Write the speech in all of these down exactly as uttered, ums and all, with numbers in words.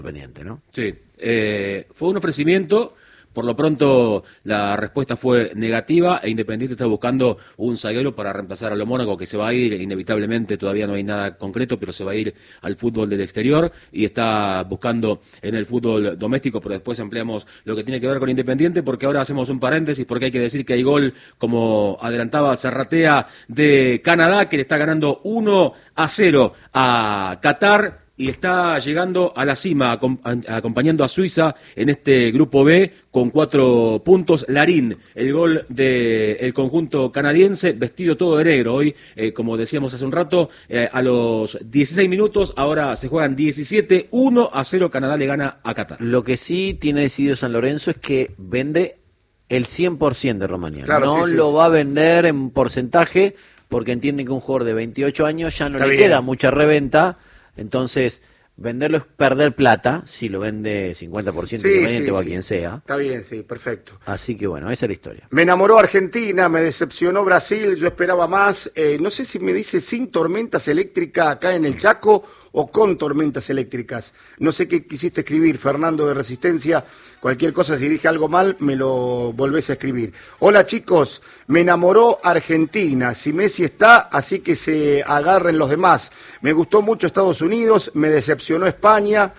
Independiente, ¿no? Sí, eh, fue un ofrecimiento. Por lo pronto la respuesta fue negativa e Independiente está buscando un zaguero para reemplazar a lo Mónaco, que se va a ir inevitablemente, todavía no hay nada concreto, pero se va a ir al fútbol del exterior y está buscando en el fútbol doméstico, pero después ampliamos lo que tiene que ver con Independiente, porque ahora hacemos un paréntesis, porque hay que decir que hay gol, como adelantaba Zarratea, de Canadá, que le está ganando uno a cero a Qatar. Y está llegando a la cima, acompañando a Suiza en este grupo B con cuatro puntos. Larín, el gol del conjunto canadiense, vestido todo de negro. Hoy, eh, como decíamos hace un rato, eh, a los dieciséis minutos, ahora se juegan diecisiete, uno a cero, Canadá le gana a Qatar. Lo que sí tiene decidido San Lorenzo es que vende el cien por ciento de Romagnoli. Claro, no sí, sí, lo sí. va a vender en porcentaje, porque entienden que un jugador de veintiocho años ya no Está le bien. queda mucha reventa. Entonces, venderlo es perder plata, si lo vende cincuenta por ciento sí, Independiente sí, o a sí. quien sea. Está bien, sí, perfecto. Así que bueno, esa es la historia. Me enamoró Argentina, me decepcionó Brasil, yo esperaba más. Eh, no sé si me dice sin tormentas eléctricas acá en el Chaco o con tormentas eléctricas. No sé qué quisiste escribir, Fernando de Resistencia. Cualquier cosa, si dije algo mal, me lo volvés a escribir. Hola chicos, me enamoró Argentina. Si Messi está, así que se agarren los demás. Me gustó mucho Estados Unidos, me decepcionó España.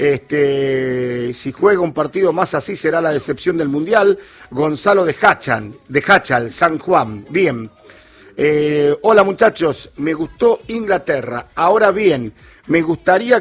Este, si juega un partido más así será la decepción del Mundial. Gonzalo de Hachal, de Hachal, San Juan. Bien. Eh, hola muchachos, me gustó Inglaterra. Ahora bien, me gustaría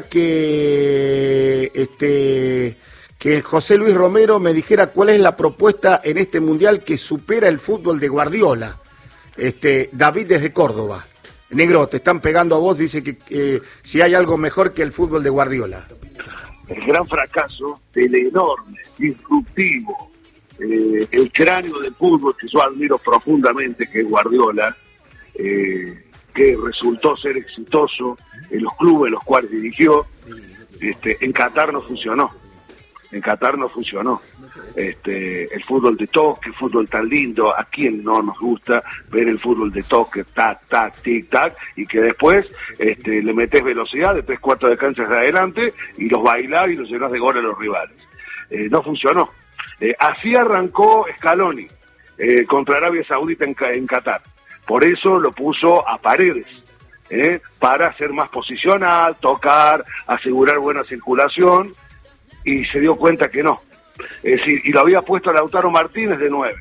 que este que José Luis Romero me dijera cuál es la propuesta en este mundial que supera el fútbol de Guardiola. Este, David desde Córdoba. Negro, te están pegando a vos, dice que eh, si hay algo mejor que el fútbol de Guardiola. El gran fracaso del enorme, disruptivo, eh, el cráneo del fútbol que yo admiro profundamente, que es Guardiola, eh, que resultó ser exitoso en los clubes en los cuales dirigió. Este, en Qatar no funcionó. En Qatar no funcionó. Este, el fútbol de toque, el fútbol tan lindo, a quien no nos gusta ver el fútbol de toque, tac, tac, tic, tac, y que después este, le metes velocidad de tres cuartos de cancha hacia adelante y los bailás y los llenás de gol a los rivales. Eh, no funcionó. Eh, así arrancó Scaloni eh, contra Arabia Saudita en, en Qatar. Por eso lo puso a Paredes, eh, para ser más posicional, tocar, asegurar buena circulación, y se dio cuenta que no. Es decir, y lo había puesto a Lautaro Martínez de nueve.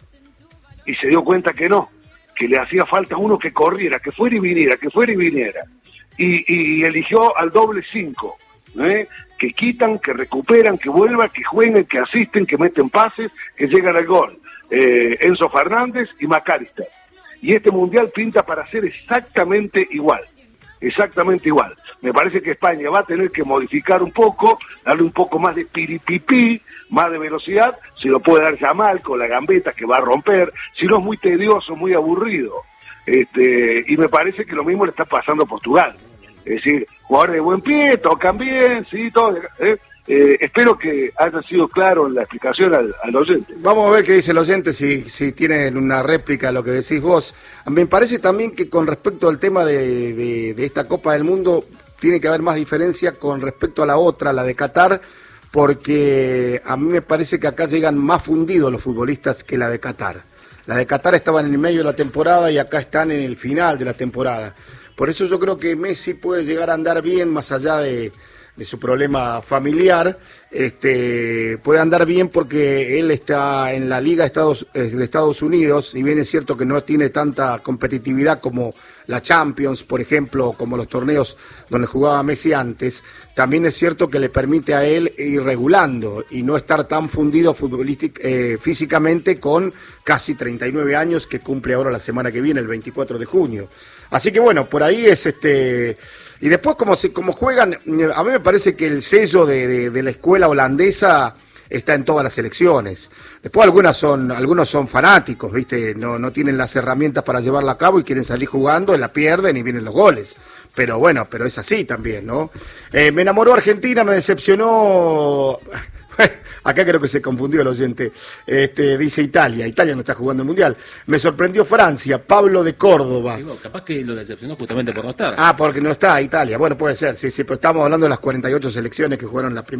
Y se dio cuenta que no, que le hacía falta uno que corriera, que fuera y viniera, que fuera y viniera. Y, y eligió al doble cinco, ¿eh? Que quitan, que recuperan, que vuelvan, que jueguen, que asisten, que meten pases, que llegan al gol. Eh, Enzo Fernández y McAllister. Y este mundial pinta para ser exactamente igual. Exactamente igual. Me parece que España va a tener que modificar un poco, darle un poco más de piripipí, más de velocidad, si lo puede dar Yamal con la gambeta que va a romper, si no es muy tedioso, muy aburrido. Este, y me parece que lo mismo le está pasando a Portugal. Es decir, jugadores de buen pie, tocan bien, sí, todo. ¿eh? Eh, espero que haya sido claro en la explicación al, al oyente. Vamos a ver qué dice el oyente, si, si tienen una réplica a lo que decís vos. Me parece también que con respecto al tema de, de, de esta Copa del Mundo, tiene que haber más diferencia con respecto a la otra, la de Qatar, porque a mí me parece que acá llegan más fundidos los futbolistas que la de Qatar. La de Qatar estaba en el medio de la temporada y acá están en el final de la temporada. Por eso yo creo que Messi puede llegar a andar bien más allá de... de su problema familiar, este, puede andar bien porque él está en la Liga Estados, de Estados Unidos, y bien es cierto que no tiene tanta competitividad como la Champions, por ejemplo, como los torneos donde jugaba Messi antes, también es cierto que le permite a él ir regulando y no estar tan fundido futbolístic, eh, físicamente con casi treinta y nueve años que cumple ahora la semana que viene, el veinticuatro de junio. Así que bueno, por ahí es este... Y después, como, se, como juegan, a mí me parece que el sello de, de, de la escuela holandesa está en todas las selecciones. Después algunas son, algunos son fanáticos, ¿viste? No, no tienen las herramientas para llevarla a cabo y quieren salir jugando, y la pierden y vienen los goles. Pero bueno, pero es así también, ¿no? Eh, me enamoró Argentina, me decepcionó Acá creo que se confundió el oyente. Este, dice Italia. Italia no está jugando el Mundial. Me sorprendió Francia. Pablo de Córdoba. Digo, capaz que lo decepcionó justamente por no estar. Ah, porque no está Italia. Bueno, puede ser, sí, sí, pero estamos hablando de las cuarenta y ocho selecciones que jugaron las primeras.